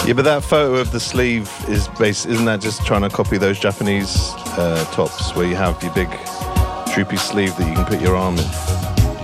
Yeah, but that photo of the sleeve isn't that just trying to copy those Japanese tops where you have your big droopy sleeve that you can put your arm in?